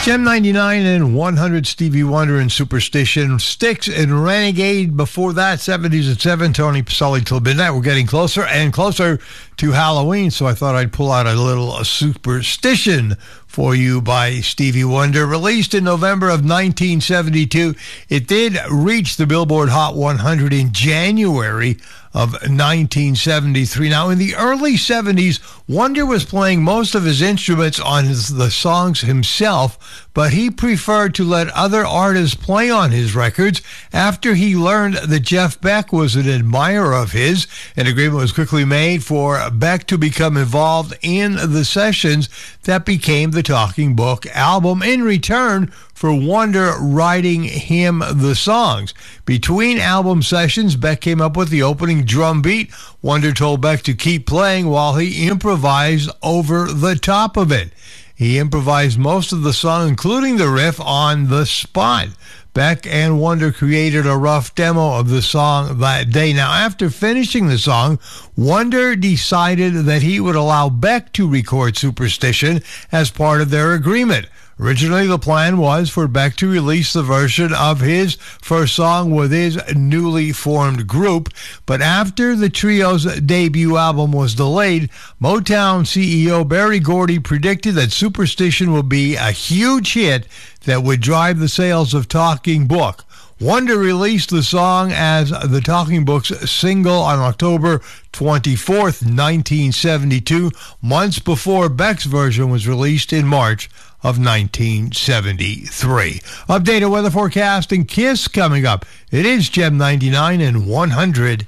Gem 99 and 100, Stevie Wonder and Superstition. Styx and Renegade. Before that, 70s at 7, Tony Pacelli till midnight. We're getting closer and closer to Halloween, so I thought I'd pull out a little Superstition for you by Stevie Wonder. Released in November of 1972, it did reach the Billboard Hot 100 in January of 1973. Now, in the early 70s, Wonder was playing most of his instruments on the songs himself, but he preferred to let other artists play on his records. After he learned that Jeff Beck was an admirer of his, an agreement was quickly made for Beck to become involved in the sessions that became the Talking Book album, in return for Wonder writing him the songs. Between album sessions, Beck came up with the opening drum beat. Wonder told Beck to keep playing while he improvised over the top of it. He improvised most of the song, including the riff, on the spot. Beck and Wonder created a rough demo of the song that day. Now, after finishing the song, Wonder decided that he would allow Beck to record Superstition as part of their agreement. Originally, the plan was for Beck to release the version of his first song with his newly formed group, but after the trio's debut album was delayed, Motown CEO Berry Gordy predicted that Superstition would be a huge hit that would drive the sales of Talking Book. Wonder released the song as the Talking Book's single on October 24th, 1972, months before Beck's version was released in March of 1973. Updated weather forecast and KISS coming up. It is Gem 99 and 100.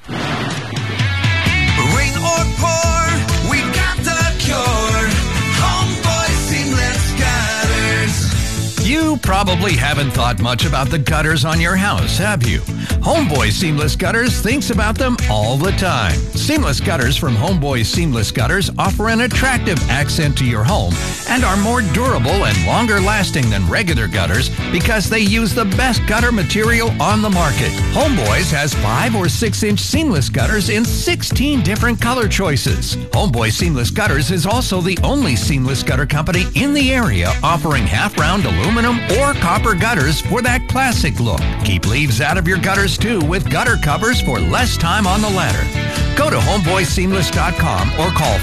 Rain or pour, we got the cure. Homeboy Seamless Gutters. You probably haven't thought much about the gutters on your house, have you? Homeboy Seamless Gutters thinks about them all the time. Seamless Gutters from Homeboy Seamless Gutters offer an attractive accent to your home and are more durable and longer lasting than regular gutters because they use the best gutter material on the market. Homeboys has 5 or 6 inch seamless gutters in 16 different color choices. Homeboy Seamless Gutters is also the only seamless gutter company in the area offering half-round aluminum or copper gutters for that classic look. Keep leaves out of your gutters too with gutter covers for less time on the ladder. Go to homeboyseamless.com or call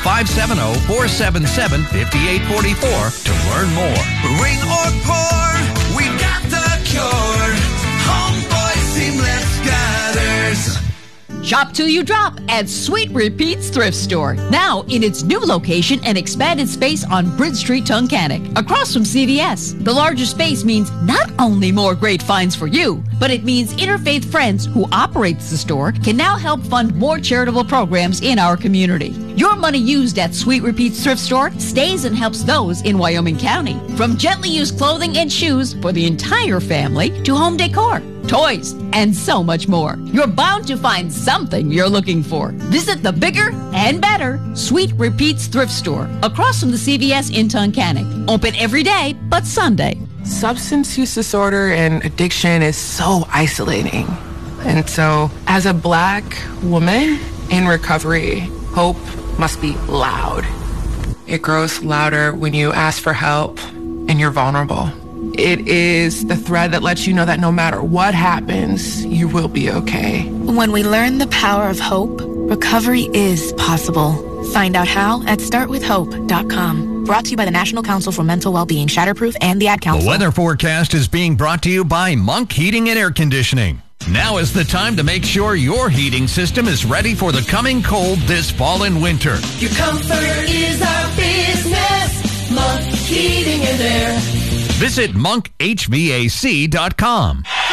570-477-5844 to learn more. Rain or pour, we got the cure. Homeboy Seamless Gutters. Shop till you drop at Sweet Repeats Thrift Store. Now in its new location and expanded space on Bridge Street, Tunkhannock, across from CVS. The larger space means not only more great finds for you, but it means Interfaith Friends, who operates the store, can now help fund more charitable programs in our community. Your money used at Sweet Repeats Thrift Store stays and helps those in Wyoming County. From gently used clothing and shoes for the entire family to home decor, toys, and so much more. You're bound to find something you're looking for. Visit the bigger and better Sweet Repeats Thrift Store across from the CVS in Tunkhannock. Open every day but Sunday. Substance use disorder and addiction is so isolating. And so, as a Black woman in recovery, hope must be loud. It grows louder when you ask for help and you're vulnerable. It is the thread that lets you know that no matter what happens, you will be okay. When we learn the power of hope, recovery is possible. Find out how at startwithhope.com. Brought to you by the National Council for Mental Wellbeing, Shatterproof, and the Ad Council. The weather forecast is being brought to you by Monk Heating and Air Conditioning. Now is the time to make sure your heating system is ready for the coming cold this fall and winter. Your comfort is our business. Monk Heating and Air. Visit monkhvac.com.